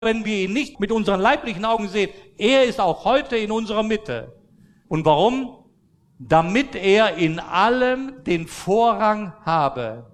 wenn wir ihn nicht mit unseren leiblichen Augen sehen. Er ist auch heute in unserer Mitte. Und warum? Damit er in allem den Vorrang habe.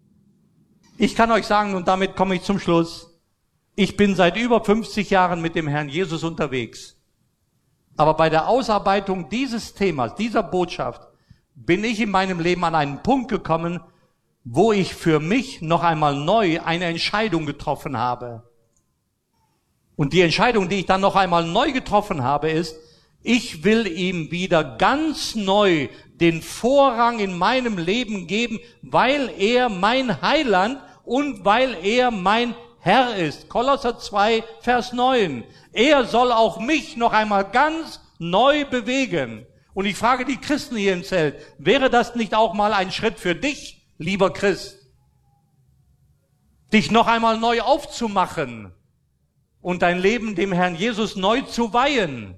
Ich kann euch sagen, und damit komme ich zum Schluss, ich bin seit über 50 Jahren mit dem Herrn Jesus unterwegs. Aber bei der Ausarbeitung dieses Themas, dieser Botschaft, bin ich in meinem Leben an einen Punkt gekommen, wo ich für mich noch einmal neu eine Entscheidung getroffen habe. Und die Entscheidung, die ich dann noch einmal neu getroffen habe, ist, ich will ihm wieder ganz neu den Vorrang in meinem Leben geben, weil er mein Heiland und weil er mein Herr ist. Kolosser 2, Vers 9. Er soll auch mich noch einmal ganz neu bewegen. Und ich frage die Christen hier im Zelt, wäre das nicht auch mal ein Schritt für dich, lieber Christ? Dich noch einmal neu aufzumachen und dein Leben dem Herrn Jesus neu zu weihen.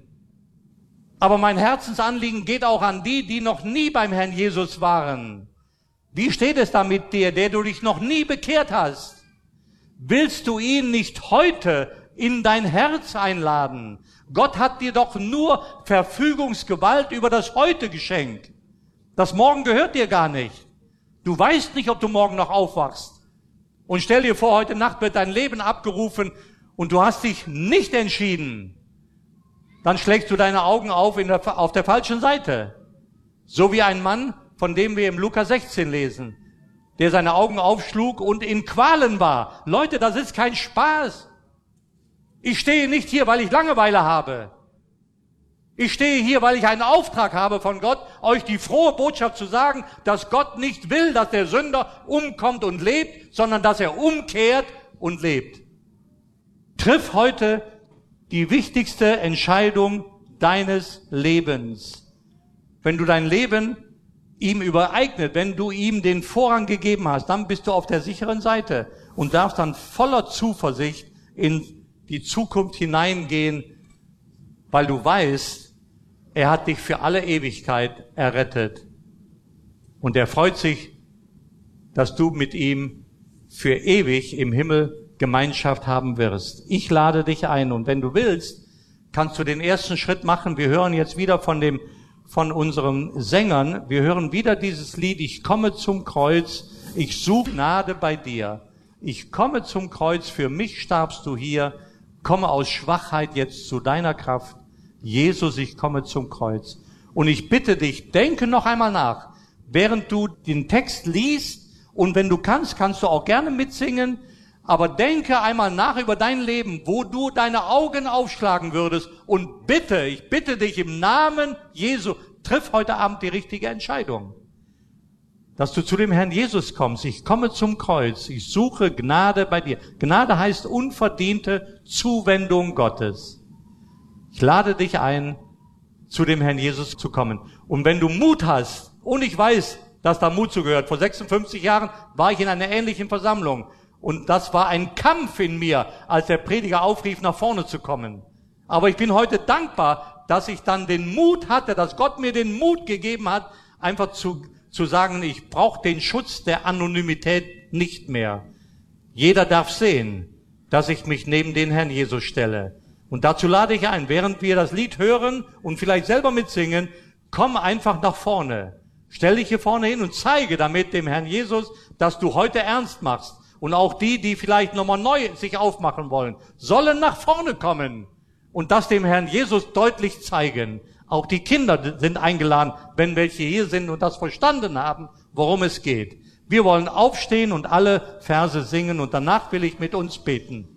Aber mein Herzensanliegen geht auch an die, die noch nie beim Herrn Jesus waren. Wie steht es da mit dir, der du dich noch nie bekehrt hast? Willst du ihn nicht heute in dein Herz einladen? Gott hat dir doch nur Verfügungsgewalt über das Heute geschenkt. Das Morgen gehört dir gar nicht. Du weißt nicht, ob du morgen noch aufwachst. Und stell dir vor, heute Nacht wird dein Leben abgerufen und du hast dich nicht entschieden. Dann schlägst du deine Augen auf der falschen Seite. So wie ein Mann, von dem wir im Lukas 16 lesen, der seine Augen aufschlug und in Qualen war. Leute, das ist kein Spaß. Ich stehe nicht hier, weil ich Langeweile habe. Ich stehe hier, weil ich einen Auftrag habe von Gott, euch die frohe Botschaft zu sagen, dass Gott nicht will, dass der Sünder umkommt und lebt, sondern dass er umkehrt und lebt. Triff heute die wichtigste Entscheidung deines Lebens. Wenn du dein Leben ihm übereignet, wenn du ihm den Vorrang gegeben hast, dann bist du auf der sicheren Seite und darfst dann voller Zuversicht in die Zukunft hineingehen, weil du weißt, er hat dich für alle Ewigkeit errettet. Und er freut sich, dass du mit ihm für ewig im Himmel Gemeinschaft haben wirst. Ich lade dich ein und wenn du willst, kannst du den ersten Schritt machen. Wir hören jetzt wieder von unseren Sängern, wir hören wieder dieses Lied, ich komme zum Kreuz, ich suche Gnade bei dir. Ich komme zum Kreuz, für mich starbst du hier, komme aus Schwachheit jetzt zu deiner Kraft. Jesus, ich komme zum Kreuz. Und ich bitte dich, denke noch einmal nach, während du den Text liest und wenn du kannst, kannst du auch gerne mitsingen, aber denke einmal nach über dein Leben, wo du deine Augen aufschlagen würdest und ich bitte dich im Namen Jesu, triff heute Abend die richtige Entscheidung. Dass du zu dem Herrn Jesus kommst. Ich komme zum Kreuz. Ich suche Gnade bei dir. Gnade heißt unverdiente Zuwendung Gottes. Ich lade dich ein, zu dem Herrn Jesus zu kommen. Und wenn du Mut hast, und ich weiß, dass da Mut zugehört, vor 56 Jahren war ich in einer ähnlichen Versammlung. Und das war ein Kampf in mir, als der Prediger aufrief, nach vorne zu kommen. Aber ich bin heute dankbar, dass ich dann den Mut hatte, dass Gott mir den Mut gegeben hat, einfach zu sagen, ich brauche den Schutz der Anonymität nicht mehr. Jeder darf sehen, dass ich mich neben den Herrn Jesus stelle. Und dazu lade ich ein, während wir das Lied hören und vielleicht selber mitsingen, komm einfach nach vorne. Stell dich hier vorne hin und zeige damit dem Herrn Jesus, dass du heute ernst machst. Und auch die vielleicht nochmal neu sich aufmachen wollen, sollen nach vorne kommen und das dem Herrn Jesus deutlich zeigen. Auch die Kinder sind eingeladen, wenn welche hier sind und das verstanden haben, worum es geht. Wir wollen aufstehen und alle Verse singen und danach will ich mit uns beten.